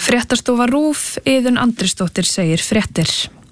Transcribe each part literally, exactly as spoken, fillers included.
Fréttastofa RÚV, Iðunn Andrisdóttir segir fréttir.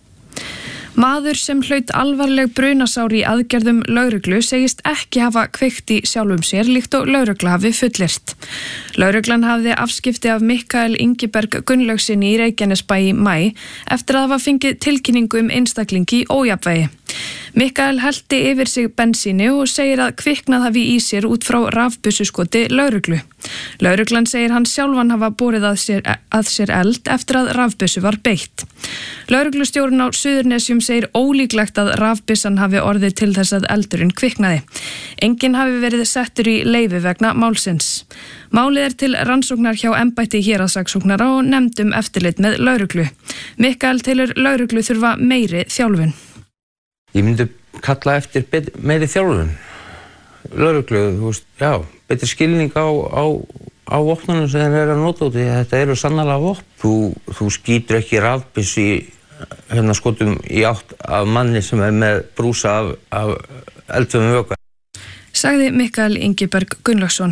Maður sem hlaut alvarleg brunasár í aðgerðum lögreglu segist ekki hafa kveikt í sjálfum sér líkt og lögregla hafi fullyrt. Lögreglan hafði afskipti af Mikael Ingiberg Gunnlaugssyni í Reykjanesbæ í maí eftir að hafa fengið tilkynningu um einstaklingi í ójafnvægi. Mikael hellti yfir sig bensíni og segir að kviknað hafi í sér út frá rafbyssuskoti lögreglu. Lögreglan segir hann sjálfan hafa borið að sér, að sér eld eftir að rafbyssu var beitt. Lögreglustjórinn á Suðurnesjum segir ólíklegt að rafbyssan hafi orðið til þess að eldurinn kviknaði. Enginn hafi verið settur í leyfi vegna málsins. Málið er til rannsóknar hjá embætti héraðssaksóknara og nefndum eftirlit með lögreglu. Mikael telur lögreglu þurfa meiri þjálfun. Ég myndi kalla eftir bet- meiri þjálfun. Lögreglu, þú veist, já, betri skilning á, á, á vopnunum sem þeir eru að nota út. Þetta eru sannarlega vopn. Þú, þú skýtur ekki rafbyssu í hérna skotum í átt af manni sem er með brúsa af, af eldfimum vökva. Sagði Mikael Ingiberg Gunnlaugsson.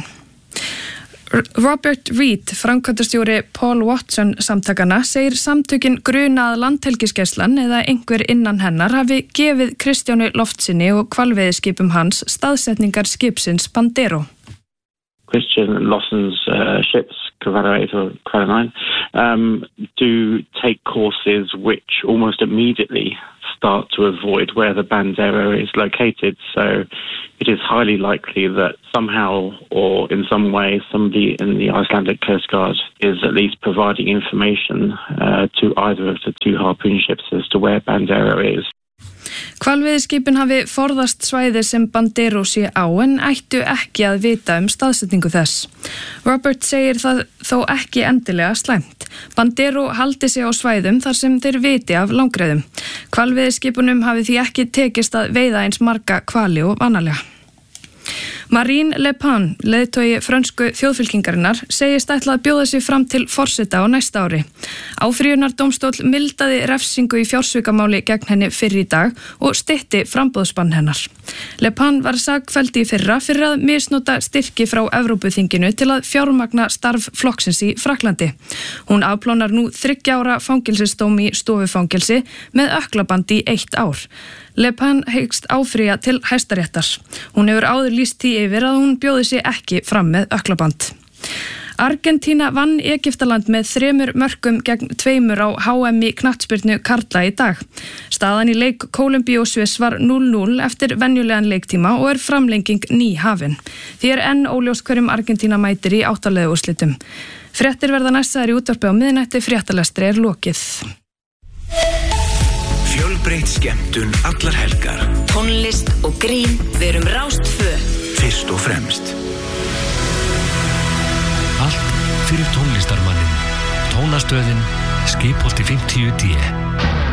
Robert Reed, framkvæmdastjóri Paul Watson samtakana, segir samtökin gruna að landhelgisgæslan eða einhver innan hennar hafi gefið Kristjáni Loftssyni og hvalveiðiskipum hans staðsetningar skipsins Bandero. Christian Lawson's uh, ships, Cavara eight or Cavara nine, um, do take courses which almost immediately start to avoid where the Bandero is located. So it is highly likely that somehow or in some way somebody in the Icelandic Coast Guard is at least providing information uh, to either of the two harpoon ships as to where Bandero is. Hvalveiðiskipin hafi forðast svæði sem Bandero sé á en ættu ekki að vita um staðsetningu þess. Robert segir það þó ekki endilega slæmt. Bandero haldi sig á svæðum þar sem þeir viti af langreiðum. Hvalveiðiskipunum hafi því ekki tekist að veiða eins marga hvali og vanalega. Marine Le Pen, leiðtogi frönsku þjóðfylkingarinnar, segist ætla að bjóða sig fram til forseta á næsta ári. Áfrýjunardómstóll mildaði refsingu í fjársvikamáli gegn henni fyrr í dag og stytti framboðsbann hennar. Le Pen var sakfelld í fyrra fyrir að misnota styrki frá Evrópuþinginu til að fjármagna starf flokksins í Frakklandi. Hún afplánar nú þriggja ára fangelsisdóm í stofufangelsi með ökklaband í eitt ár. Le Pen hyggst áfrýja til Hæstaréttar. Hún hefur áður lýst því yfir að hún bjóði sig ekki fram með ökklaband. Argentína vann Egyptaland með þremur mörkum gegn tveimur á H M í knattspyrnu karla í dag. Staðan í leik Kólumbíu og Sviss var núll núll eftir venjulegan leiktíma og er framlenging nýhafin. Því er enn óljóst hverjum Argentína mætir í áttalega úrslitum. Fréttir verða næstaðar í útvarpi á miðnætti, fréttalestri er lokið. Fjölbreytt skemmtun allar helgar. Tónlist og grín, við erum Rás tvö. Fyrst og fremst. Allt fyrir tónlistarmannin. Tónastöðin, Skipholti fimmtíu D.